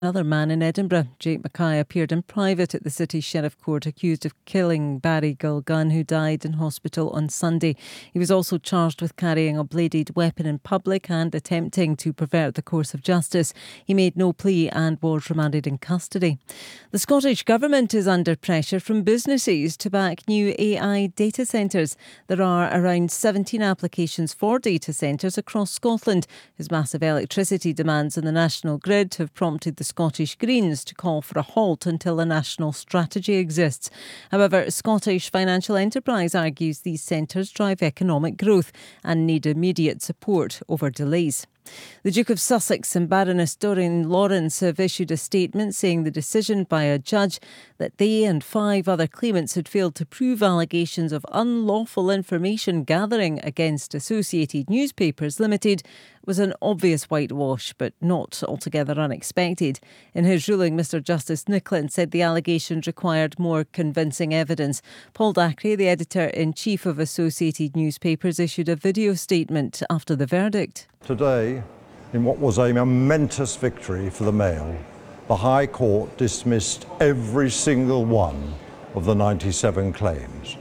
Another man in Edinburgh, Jake Mackay, appeared in private at the City Sheriff Court accused of killing Barry Gulgun, who died in hospital on Sunday. He was also charged with carrying a bladed weapon in public and attempting to pervert the course of justice. He made no plea and was remanded in custody. The Scottish Government is under pressure from businesses to back new AI data centres. There are around 17 applications for data centres across Scotland, as massive electricity demands on the national grid have prompted the Scottish Greens to call for a halt until a national strategy exists. However, Scottish Financial Enterprise argues these centres drive economic growth and need immediate support over delays. The Duke of Sussex and Baroness Doreen Lawrence have issued a statement saying the decision by a judge that they and 5 other claimants had failed to prove allegations of unlawful information gathering against Associated Newspapers Limited was an obvious whitewash, but not altogether unexpected. In his ruling, Mr Justice Nicklin said the allegations required more convincing evidence. Paul Dacre, the editor-in-chief of Associated Newspapers, issued a video statement after the verdict. Today, in what was a momentous victory for the Mail, the High Court dismissed every single one of the 97 claims.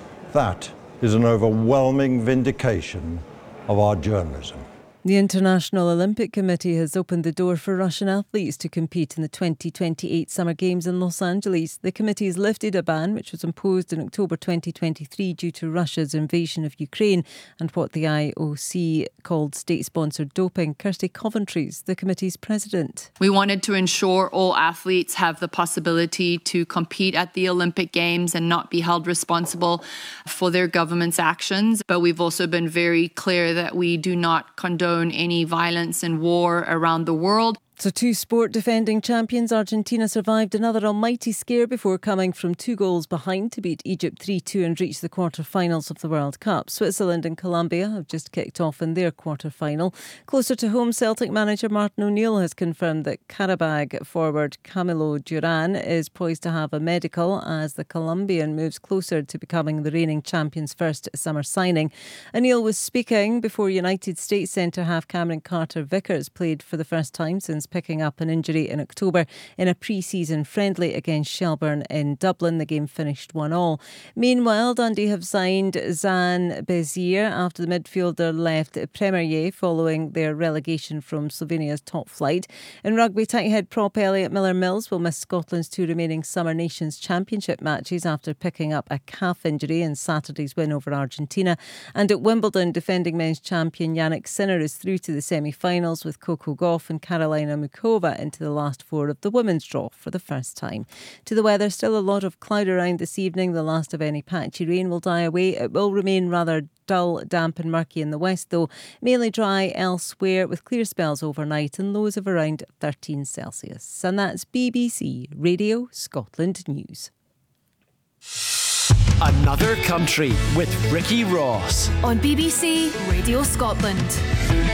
That is an overwhelming vindication of our journalism. The International Olympic Committee has opened the door for Russian athletes to compete in the 2028 Summer Games in Los Angeles. The committee has lifted a ban which was imposed in October 2023 due to Russia's invasion of Ukraine and what the IOC called state-sponsored doping. Kirsty Coventry is the committee's president. We wanted to ensure all athletes have the possibility to compete at the Olympic Games and not be held responsible for their government's actions. But we've also been very clear that we do not condone any violence and war around the world. So 2 sport defending champions, Argentina survived another almighty scare before coming from 2 goals behind to beat Egypt 3-2 and reach the quarter-finals of the World Cup. Switzerland and Colombia have just kicked off in their quarter-final. Closer to home, Celtic manager Martin O'Neill has confirmed that Qarabag forward Camilo Duran is poised to have a medical as the Colombian moves closer to becoming the reigning champion's first summer signing. O'Neill was speaking before United States centre-half Cameron Carter-Vickers played for the first time since picking up an injury in October in a pre-season friendly against Shelbourne in Dublin. The game finished 1-1. Meanwhile, Dundee have signed Zan Bezier after the midfielder left Premier following their relegation from Slovenia's top flight. In rugby, tight-head prop Elliot Miller-Mills will miss Scotland's 2 remaining Summer Nations Championship matches after picking up a calf injury in Saturday's win over Argentina. And at Wimbledon, defending men's champion Yannick Sinner is through to the semi-finals with Coco Gauff and Carolina Mukova into the last 4 of the women's draw for the first time. To the weather, still a lot of cloud around this evening. The last of any patchy rain will die away. It will remain rather dull, damp and murky in the west though. Mainly dry elsewhere with clear spells overnight and lows of around 13 Celsius. And that's BBC Radio Scotland News. Another Country with Ricky Ross on BBC Radio Scotland.